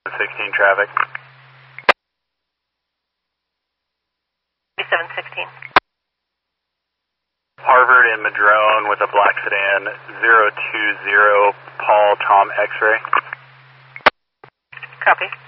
16 traffic. 3716. Harvard and Madrone with a black sedan, 020 Paul Tom X-ray. Copy.